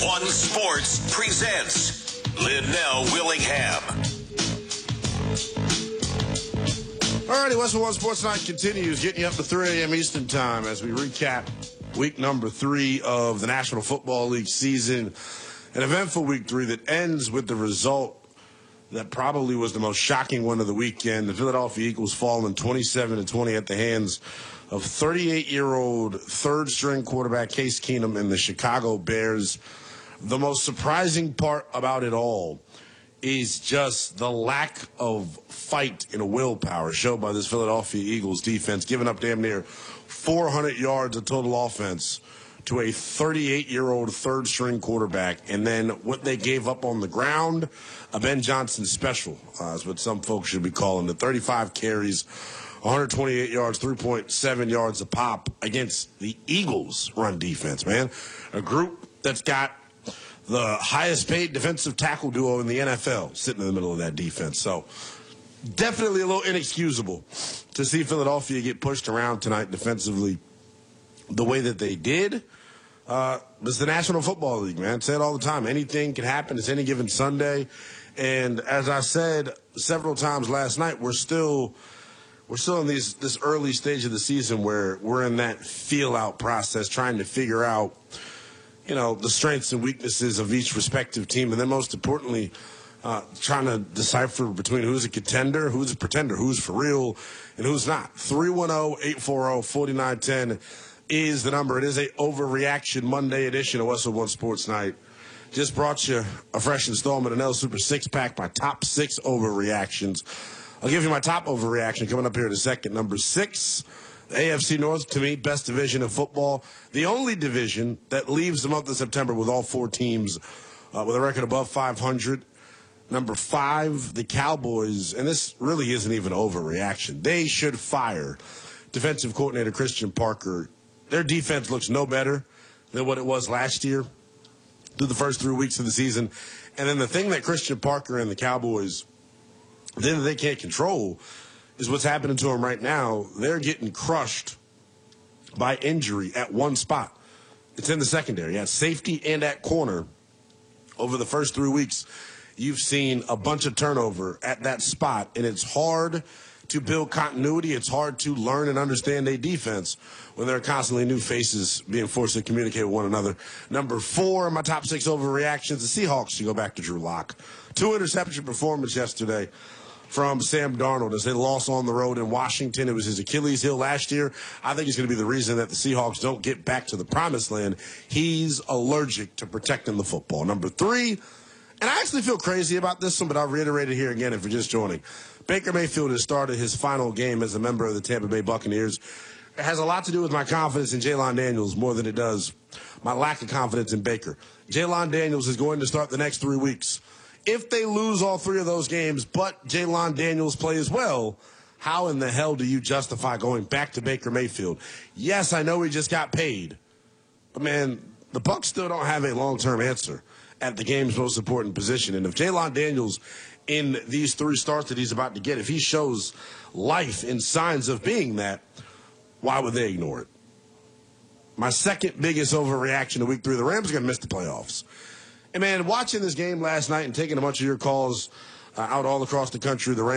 One Sports presents Linnell Willingham. Alrighty, Western One Sports Night continues, getting you up to 3 a.m. Eastern Time as we recap week number 3 of the National Football League season. An eventful week 3 that ends with the result that probably was the most shocking one of the weekend. The Philadelphia Eagles falling 27-20 at the hands of 38-year-old third-string quarterback Case Keenum and the Chicago Bears. The most surprising part about it all is just the lack of fight and willpower shown by this Philadelphia Eagles defense, giving up damn near 400 yards of total offense to a 38-year-old third-string quarterback. And then what they gave up on the ground, a Ben Johnson special, is what some folks should be calling it. 35 carries, 128 yards, 3.7 yards a pop against the Eagles' run defense, man. A group that's got the highest-paid defensive tackle duo in the NFL sitting in the middle of that defense. So definitely a little inexcusable to see Philadelphia get pushed around tonight defensively the way that they did. It's the National Football League, man. I say it all the time. Anything can happen. It's any given Sunday. And as I said several times last night, we're still in this early stage of the season where we're in that feel-out process, trying to figure out, the strengths and weaknesses of each respective team. And then most importantly, trying to decipher between who's a contender, who's a pretender, who's for real, and who's not. 310-840-4910 is the number. It is a Overreaction Monday edition of Western One Sports Night. Just brought you a fresh installment of Nell Super 6-Pack, my top 6 overreactions. I'll give you my top overreaction coming up here in a second. Number 6, the AFC North, to me, best division of football. The only division that leaves the month of September with all 4 teams with a record above 500. Number 5, the Cowboys, and this really isn't even an overreaction. They should fire defensive coordinator Christian Parker. Their defense looks no better than what it was last year through the first 3 weeks of the season. And then the thing that Christian Parker and the Cowboys, the thing that they can't control is what's happening to them right now. They're getting crushed by injury at one spot. It's in the secondary, at safety and at corner. Over the first 3 weeks, you've seen a bunch of turnover at that spot, and it's hard to build continuity. It's hard to learn and understand a defense when there are constantly new faces being forced to communicate with one another. Number 4, my top 6 overreactions, the Seahawks should go back to Drew Lock. 2-interception performance yesterday from Sam Darnold as they lost on the road in Washington. It was his Achilles heel last year. I think he's going to be the reason that the Seahawks don't get back to the promised land. He's allergic to protecting the football. Number 3, and I actually feel crazy about this one, but I'll reiterate it here again if you're just joining. Baker Mayfield has started his final game as a member of the Tampa Bay Buccaneers. It has a lot to do with my confidence in Jalon Daniels more than it does my lack of confidence in Baker. Jalon Daniels is going to start the next 3 weeks. If they lose all 3 of those games, but Jalon Daniels plays well, how in the hell do you justify going back to Baker Mayfield? Yes, I know he just got paid, but man, the Bucs still don't have a long-term answer at the game's most important position. And if Jalon Daniels, in these 3 starts that he's about to get, if he shows life and signs of being that, why would they ignore it? My second biggest overreaction to week 3, the Rams are going to miss the playoffs. And, man, watching this game last night and taking a bunch of your calls out all across the country, the Rams